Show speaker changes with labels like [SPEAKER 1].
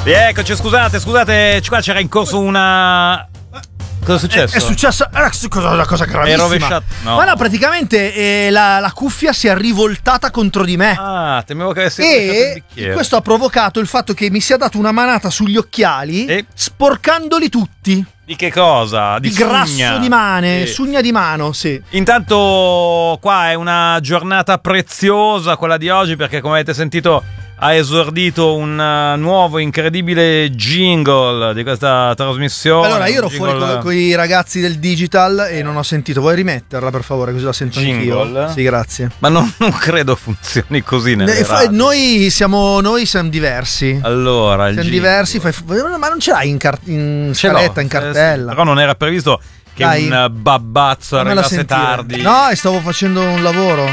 [SPEAKER 1] Rieccoci, scusate, qua c'era in corso una... Cosa è successo?
[SPEAKER 2] È successa una cosa gravissima.
[SPEAKER 1] È rovesciato. No.
[SPEAKER 2] Ma no, praticamente la cuffia si è rivoltata contro di me.
[SPEAKER 1] Ah, temevo che avessi rovesciato il bicchiere.
[SPEAKER 2] Questo ha provocato il fatto che mi sia dato una manata sugli occhiali, sporcandoli tutti.
[SPEAKER 1] Di che cosa? Di
[SPEAKER 2] grasso di mane, sugna di mano, sì.
[SPEAKER 1] Intanto qua è una giornata preziosa quella di oggi, perché come avete sentito ha esordito un nuovo incredibile jingle di questa trasmissione.
[SPEAKER 2] Allora io ero fuori con i ragazzi del digital e non ho sentito. Vuoi rimetterla per favore, così la sento anch'io? Sì, grazie.
[SPEAKER 1] Ma non credo funzioni così nelle radio.
[SPEAKER 2] Noi siamo diversi.
[SPEAKER 1] Allora
[SPEAKER 2] siamo diversi, ma non ce l'hai in scaletta, in cartella.
[SPEAKER 1] Però non era previsto che un babbazzo arrivasse tardi.
[SPEAKER 2] No, stavo facendo un lavoro.